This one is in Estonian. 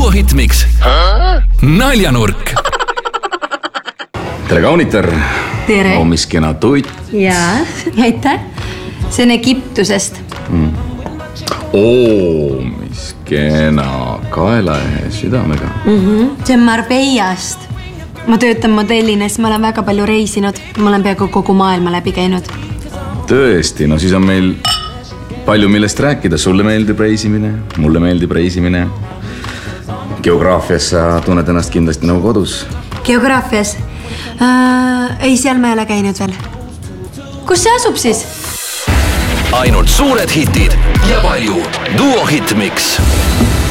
Duo Hitmix Naljanurk. Tere kaunitar. Tere. Hommiskena tuit. Jaa, aitäh. See on Egiptusest. Mis kena kaelahe südamega. See on Marbeiast. Ma töötan modellines, ma olen väga palju reisinud. Ma olen peaaegu kogu maailma läbi käinud. Tõesti, no siis on meil palju millest rääkida. Sulle meeldib reisimine, mulle meeldib reisimine. Geograafias sa tunned ennast kindlasti nagu kodus. Geograafias? Ei, seal ma ei ole käinud veel. Kus see asub siis? Ainult suured hitid ja palju Duo Hitmix.